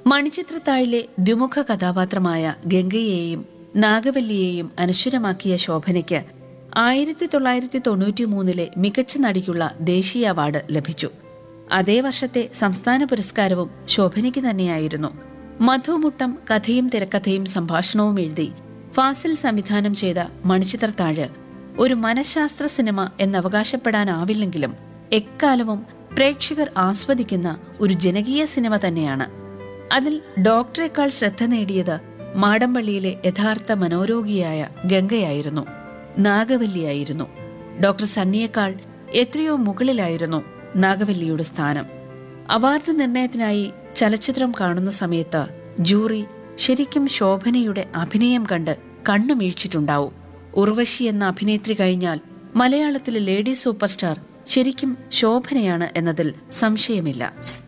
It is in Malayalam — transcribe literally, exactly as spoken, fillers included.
മണിച്ചിത്രത്താഴിലെ ദ്വിമുഖ കഥാപാത്രമായ ഗംഗയെയും നാഗവല്ലിയെയും അനശ്വരമാക്കിയ ശോഭനയ്ക്ക് ആയിരത്തി തൊള്ളായിരത്തി തൊണ്ണൂറ്റി മൂന്നിലെ മികച്ച നടിക്കുള്ള ദേശീയ അവാർഡ് ലഭിച്ചു. അതേ വർഷത്തെ സംസ്ഥാന പുരസ്കാരവും ശോഭനയ്ക്ക് തന്നെയായിരുന്നു. മധുമുട്ടം കഥയും തിരക്കഥയും സംഭാഷണവും എഴുതി ഫാസിൽ സംവിധാനം ചെയ്ത മണിച്ചിത്രത്താഴ് ഒരു മനഃശാസ്ത്ര സിനിമ എന്നവകാശപ്പെടാനാവില്ലെങ്കിലും എക്കാലവും പ്രേക്ഷകർ ആസ്വദിക്കുന്ന ഒരു ജനകീയ സിനിമ തന്നെയാണ്. അതിൽ ഡോക്ടറേക്കാൾ ശ്രദ്ധ നേടിയത് മാടമ്പള്ളിയിലെ യഥാർത്ഥ മനോരോഗിയായ ഗംഗയായിരുന്നു, നാഗവല്ലിയായിരുന്നു. ഡോക്ടർ സണ്ണിയേക്കാൾ എത്രയോ മുകളിലായിരുന്നു നാഗവല്ലിയുടെ സ്ഥാനം. അവാർഡ് നിർണയത്തിനായി ചലച്ചിത്രം കാണുന്ന സമയത്ത് ജൂറി ശരിക്കും ശോഭനയുടെ അഭിനയം കണ്ട് കണ്ണുമീഴ്ച്ചിട്ടുണ്ടാവും. ഉർവശി എന്ന അഭിനേത്രി കഴിഞ്ഞാൽ മലയാളത്തിലെ ലേഡി സൂപ്പർ സ്റ്റാർ ശരിക്കും ശോഭനയാണ് എന്നതിൽ സംശയമില്ല.